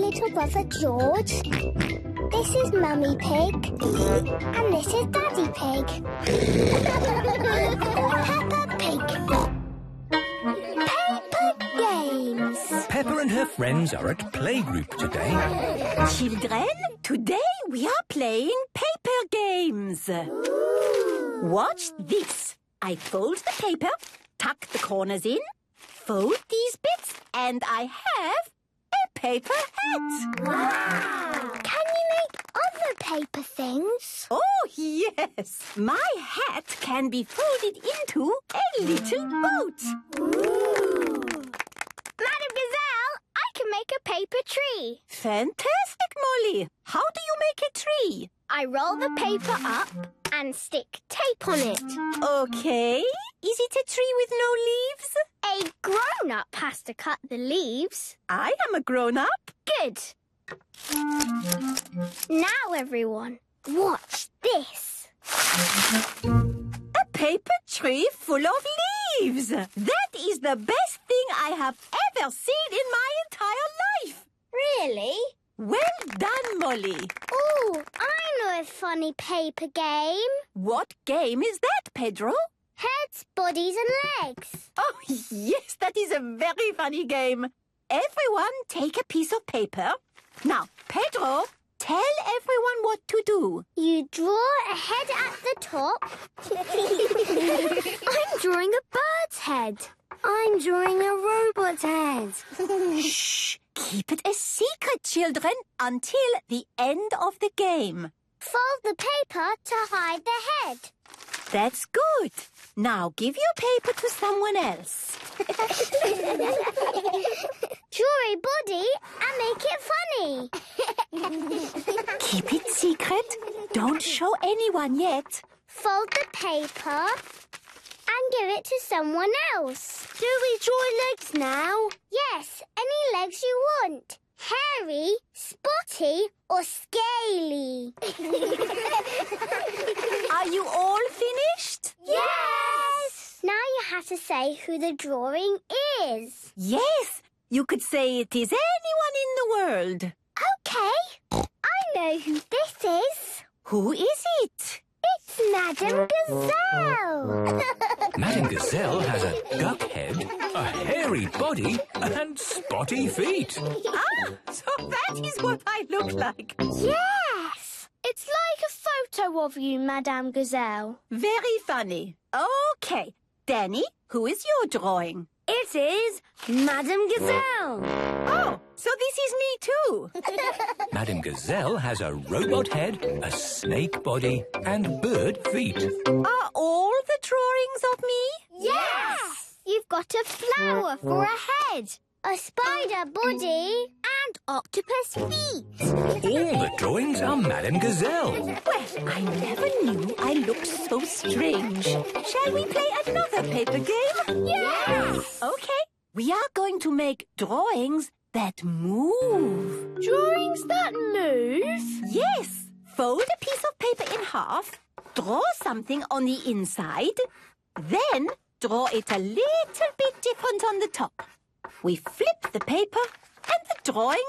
little brother George. This is Mummy Pig. And this is Daddy Pig. Peppa Pig. Paper Games. Peppa and her friends are at playgroup today. Children, today we are playing paper games. Ooh. Watch this. I fold the paper, tuck the corners in, fold these bits, and I have a paper hat. Wow! Can you make other paper things? Oh, yes. My hat can be folded into a little boat. Ooh. Madam Gazelle, I can make a paper tree. Fantastic, Molly. How do you make a tree? I roll the paper up and stick tape on it. Okay. Is it a tree with no leaves? A grown-up has to cut the leaves. I am a grown-up. Good. Now, everyone, watch this. A paper tree full of leaves. That is the best thing I have ever seen in my entire life. Really? Well done, Molly. Oh, I know a funny paper game. What game is that, Pedro? Heads, bodies and legs. Oh, yes, that is a very funny game. Everyone take a piece of paper. Now, Pedro, tell everyone what to do. You draw a head at the top. I'm drawing a bird's head. I'm drawing a robot's head. Shh! Keep it a secret, children, until the end of the game. Fold the paper to hide the head. That's good. Now give your paper to someone else. Draw a body and make it funny. Keep it secret. Don't show anyone yet. Fold the paper and give it to someone else. Do we draw legs now? Yes, any legs you want. Hairy, spotty or scaly. Are you all finished? Yes! Now you have to say who the drawing is. Yes, you could say it is anyone in the world. Okay, I know who this is. Who is it? It's Madam Gazelle. Madam Gazelle has a duck head, a hairy body, and spotty feet. Ah, so that is what I look like. Yes! It's like a photo of you, Madame Gazelle. Very funny. Okay, Danny, who is your drawing? It is Madame Gazelle. Oh, so this is me too. Madam Gazelle has a robot head, a snake body, and bird feet. Are all the drawings of me? Yes! You've got a flower for a head, a spider body, and octopus feet. All the drawings are Madam Gazelle. Well, I never knew I looked so strange. Shall we play another paper game? Yes! Okay, we are going to make drawings that move. Drawings that move? Yes. Fold a piece of paper in half, draw something on the inside, then draw it a little bit different on the top. We flip the paper and the drawing